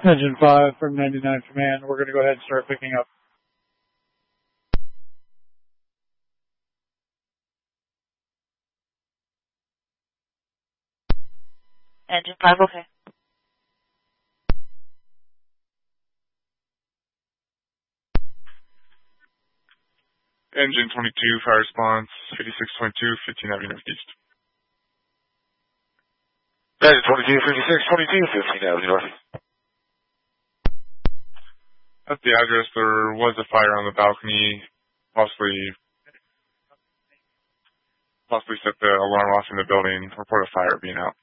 Engine 5 from 99 Command. We're going to go ahead and start picking up. Engine 5, okay. Engine 22, fire response, 5622, 15 Avenue Northeast. Engine 22, 5622, 15 Avenue Northeast. At the address, there was a fire on the balcony, possibly set the alarm off in the building, report a fire being out.